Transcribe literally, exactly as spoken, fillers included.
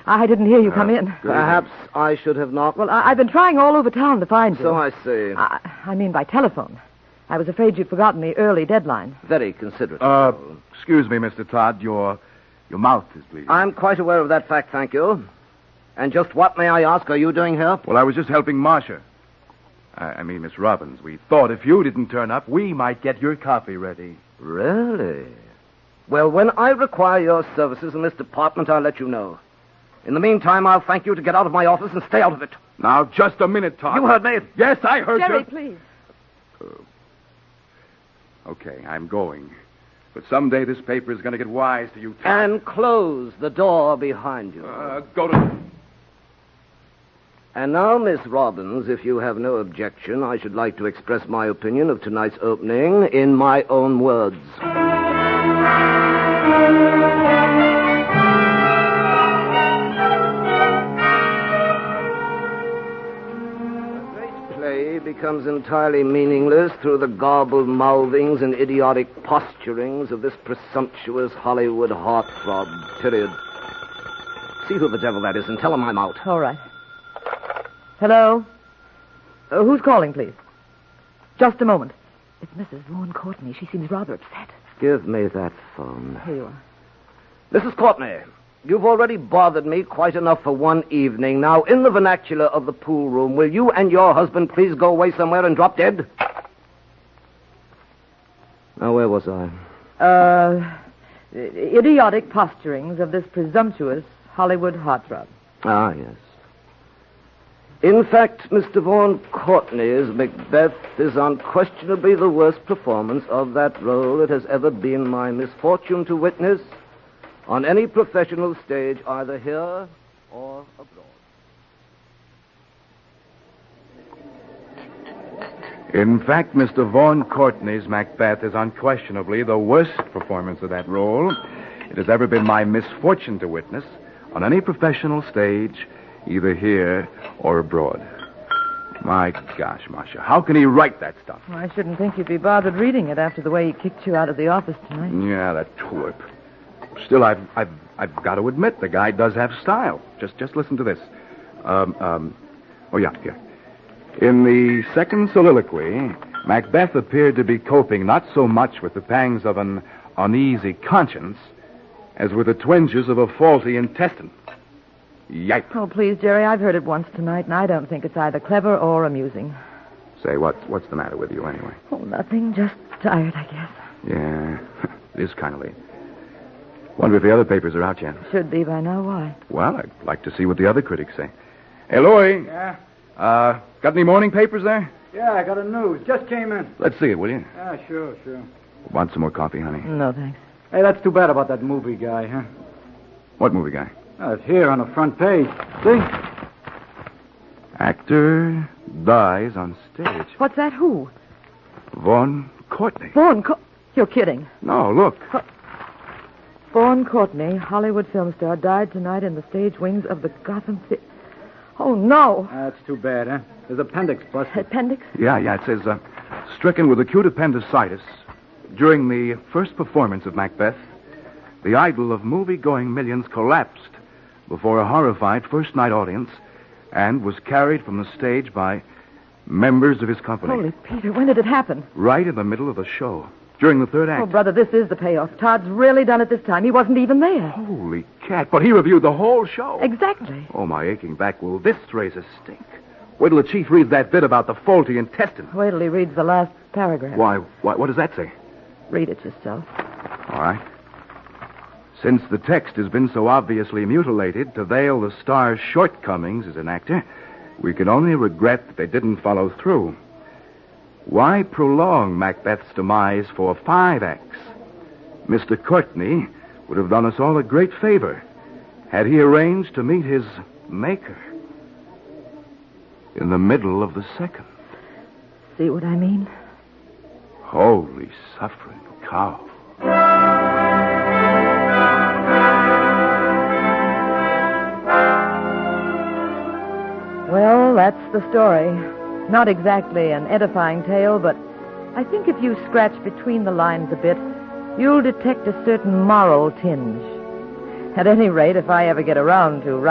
I didn't hear you come Uh, in. Perhaps I should have knocked. Well, I- I've been trying all over town to find you. So I see. I, I mean by telephone. I was afraid you'd forgotten the early deadline. Very considerate. Uh, excuse me, Mister Todd. Your your mouth is bleeding. I'm quite aware of that fact, thank you. And just what, may I ask, are you doing here? Well, I was just helping Marcia. I, I mean, Miss Robbins. We thought if you didn't turn up, we might get your coffee ready. Really? Well, when I require your services in this department, I'll let you know. In the meantime, I'll thank you to get out of my office and stay out of it. Now, just a minute, Todd. You heard me. Yes, I heard Jerry, you. please. Okay, I'm going. But someday this paper is going to get wise to you, Todd. And close the door behind you. Uh, go to... And now, Miss Robbins, if you have no objection, I should like to express my opinion of tonight's opening in my own words. A great play becomes entirely meaningless through the garbled mouthings and idiotic posturings of this presumptuous Hollywood heartthrob, period. See who the devil that is and tell him I'm out. All right. Hello? Uh, who's calling, please? Just a moment. It's Missus Vaughan Courtney. She seems rather upset. Give me that phone. Here you are. Missus Courtney, you've already bothered me quite enough for one evening. Now, in the vernacular of the pool room, will you and your husband please go away somewhere and drop dead? Now, where was I? Uh, idiotic posturings of this presumptuous Hollywood heartthrob. Ah, yes. In fact, Mister Vaughan Courtney's Macbeth is unquestionably the worst performance of that role it has ever been my misfortune to witness on any professional stage, either here or abroad. In fact, Mister Vaughan Courtney's Macbeth is unquestionably the worst performance of that role it has ever been my misfortune to witness on any professional stage, either here or abroad. My gosh, Marcia, how can he write that stuff? Well, I shouldn't think you'd be bothered reading it after the way he kicked you out of the office tonight. Yeah, that twerp. Still, I've, I've, I've got to admit, the guy does have style. Just, just listen to this. Um, um, oh, yeah, here. In the second soliloquy, Macbeth appeared to be coping not so much with the pangs of an uneasy conscience as with the twinges of a faulty intestine. Yipe. Oh, please, Jerry, I've heard it once tonight, and I don't think it's either clever or amusing. Say, what's, what's the matter with you, anyway? Oh, nothing. Just tired, I guess. Yeah, it is kind of late. Wonder if the other papers are out yet. Should be by now. Why? Well, I'd like to see what the other critics say. Hey, Louie. Yeah? Uh, got any morning papers there? Yeah, I got a news. Just came in. Let's see it, will you? Yeah, sure, sure. Want some more coffee, honey? No, thanks. Hey, that's too bad about that movie guy, huh? What movie guy? Oh, it's here on the front page. See? Actor dies on stage. What's that? Who? Vaughan Courtney. Vaughan Co- You're kidding. No, look. Vaughan Courtney, Hollywood film star, died tonight in the stage wings of the Gotham Theater. Oh, no. That's too bad, huh? His appendix busted. Appendix? Yeah, yeah, it says, uh, stricken with acute appendicitis during the first performance of Macbeth, the idol of movie-going millions collapsed before a horrified first-night audience and was carried from the stage by members of his company. Holy Peter, when did it happen? Right in the middle of the show, during the third act. Oh, brother, this is the payoff. Todd's really done it this time. He wasn't even there. Holy cat, but he reviewed the whole show. Exactly. Oh, my aching back. Will this raise a stink? Wait till the chief reads that bit about the faulty intestine. Wait till he reads the last paragraph. Why, why what does that say? Read it yourself. All right. Since the text has been so obviously mutilated to veil the star's shortcomings as an actor, we can only regret that they didn't follow through. Why prolong Macbeth's demise for five acts? Mister Courtney would have done us all a great favor had he arranged to meet his maker in the middle of the second. See what I mean? Holy suffering cow. Well, that's the story. Not exactly an edifying tale, but I think if you scratch between the lines a bit, you'll detect a certain moral tinge. At any rate, if I ever get around to